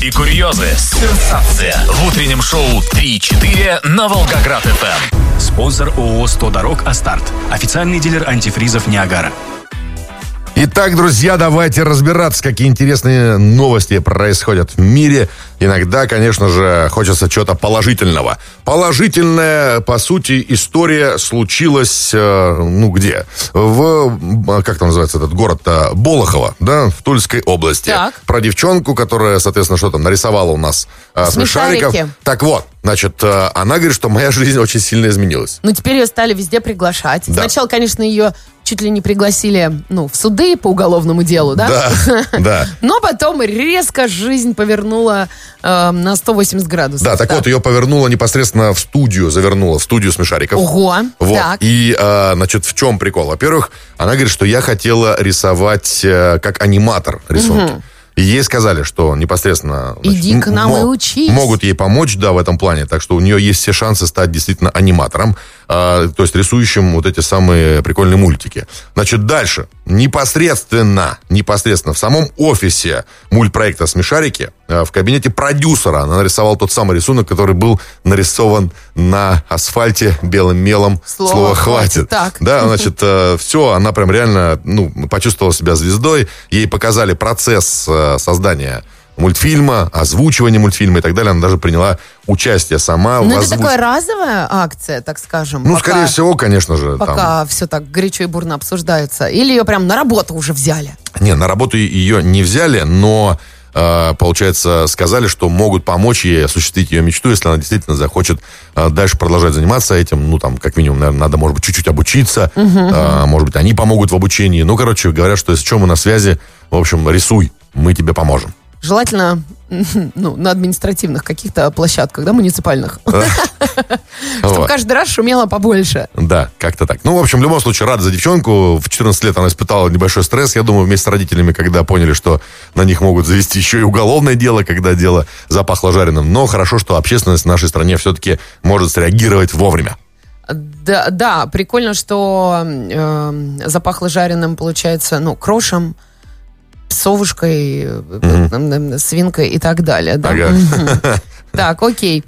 и курьезы, сенсация в утреннем шоу 3-4 на Волгоград-ФМ. Спонсор ООО «100 дорог Астарт». Официальный дилер антифризов «Ниагара». Итак, друзья, давайте разбираться, какие интересные новости происходят в мире. Иногда, конечно же, хочется чего-то положительного. Положительная, по сути, история случилась, где? Как там называется этот город-то? Болохово, да, в Тульской области. Так. Про девчонку, которая, соответственно, что там нарисовала у нас смешариков. Так вот, значит, она говорит, что моя жизнь очень сильно изменилась. Ну, теперь ее стали везде приглашать. Да. Сначала, конечно, ее чуть ли не пригласили, в суды по уголовному делу, да? Да. Но потом резко жизнь повернула на 180 градусов. Да, так вот, ее повернула непосредственно в студию, завернула в студию смешариков. Ого, вот. так. И, значит, в чем прикол? Во-первых, она говорит, что я хотела рисовать как аниматор рисунки. И ей сказали, что непосредственно... Иди к нам и учись. Могут ей помочь, да, в этом плане. Так что у нее есть все шансы стать действительно аниматором, то есть рисующим вот эти самые прикольные мультики. Значит, дальше. Непосредственно в самом офисе мультпроекта «Смешарики», в кабинете продюсера она нарисовала тот самый рисунок, который был нарисован на асфальте белым мелом. Слова «хватит». Так. Да, значит, все, она прям реально, почувствовала себя звездой. Ей показали процесс создания мультфильма, озвучивания мультфильма и так далее. Она даже приняла участие сама в это такая разовая акция, так скажем. Скорее всего, конечно же. Пока все так горячо и бурно обсуждается. Или ее прям на работу уже взяли? Не, на работу ее не взяли, но... получается, сказали, что могут помочь ей осуществить ее мечту, если она действительно захочет дальше продолжать заниматься этим. Как минимум, наверное, надо, может быть, чуть-чуть обучиться. Может быть, они помогут в обучении. Говорят, что если что, мы на связи. В общем, рисуй, мы тебе поможем. Желательно, на административных каких-то площадках, да, муниципальных. Чтобы каждый раз шумело побольше. Да, как-то так. В общем, в любом случае, рада за девчонку. В 14 лет она испытала небольшой стресс, я думаю, вместе с родителями, когда поняли, что на них могут завести еще и уголовное дело, когда дело запахло жареным. Но хорошо, что общественность в нашей стране все-таки может среагировать вовремя. Да, прикольно, что запахло жареным, получается, крошем, совушкой, свинкой и так далее. Да? Ага. Так, окей.